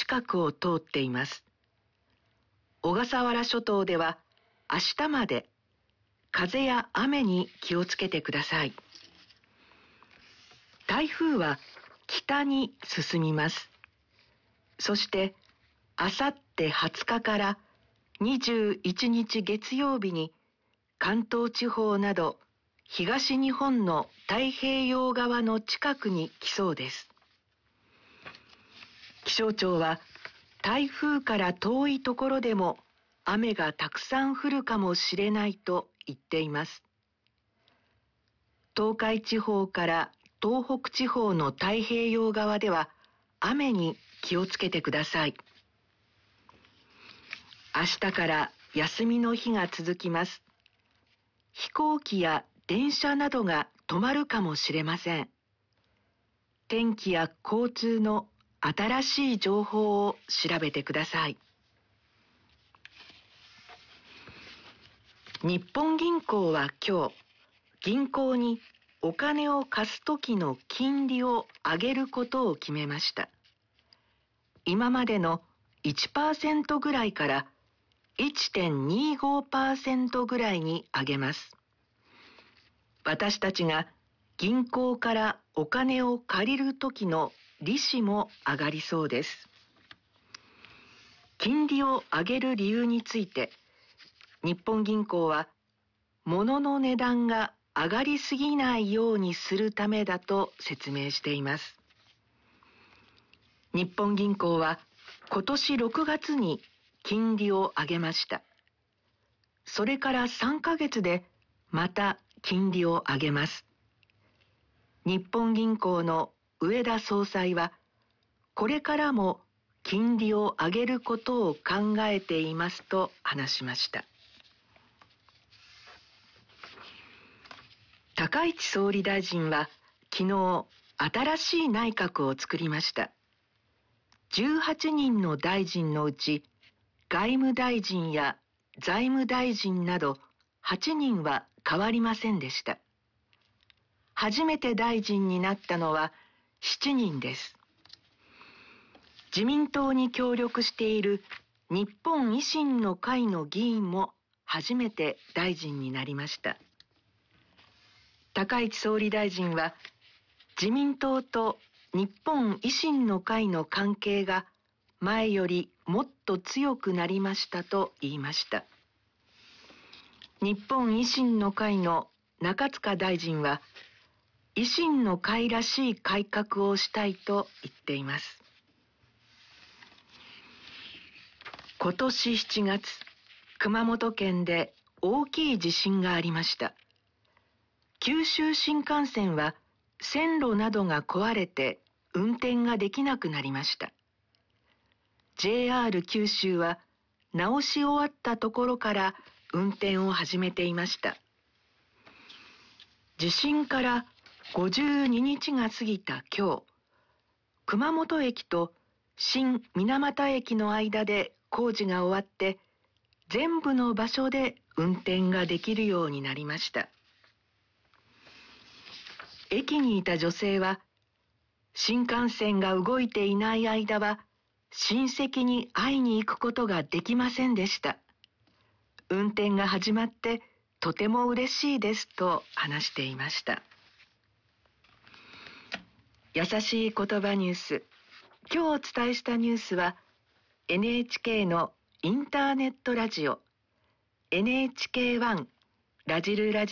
近くを通っています。小笠原諸島では明日まで風や雨に気をつけてください。台風は北に進みます。そしてあさって20日から21日月曜日に関東地方など東日本の太平洋側の近くに来そうです。気象庁は台風から遠いところでも雨がたくさん降るかもしれないと言っています。東海地方から東北地方の太平洋側では雨に気をつけてください。明日から休みの日が続きます。飛行機や電車などが止まるかもしれません。天気や交通の新しい情報を調べてください。日本銀行は今日、銀行にお金を貸すときの金利を上げることを決めました。今までの 1% ぐらいから 1.25% ぐらいに上げます。私たちが銀行からお金を借りるときの利子も上がりそうです。金利を上げる理由について、日本銀行は物の値段が上がりすぎないようにするためだと説明しています。日本銀行は今年6月に金利を上げました。それから3ヶ月でまた金利を上げます。日本銀行の植田総裁は、これからも金利を上げることを考えていますと話しました。高市総理大臣は昨日新しい内閣を作りました。18人の大臣のうち外務大臣や財務大臣など8人は変わりませんでした。初めて大臣になったのは7人です。自民党に協力している日本維新の会の議員も初めて大臣になりました。高市総理大臣は自民党と日本維新の会の関係が前よりもっと強くなりましたと言いました。日本維新の会の中塚大臣は維新の会らしい改革をしたいと言っています。今年7月、熊本県で大きい地震がありました。九州新幹線は線路などが壊れて運転ができなくなりました。JR 九州は直し終わったところから運転を始めていました。地震から52日が過ぎた今日、熊本駅と新水俣駅の間で工事が終わって全部の場所で運転ができるようになりました。駅にいた女性は、新幹線が動いていない間は親戚に会いに行くことができませんでした。運転が始まってとても嬉しいですと話していました。優しい言葉ニュース。今日お伝えしたニュースは NHK のインターネットラジオ NHK1 ラジルラジオ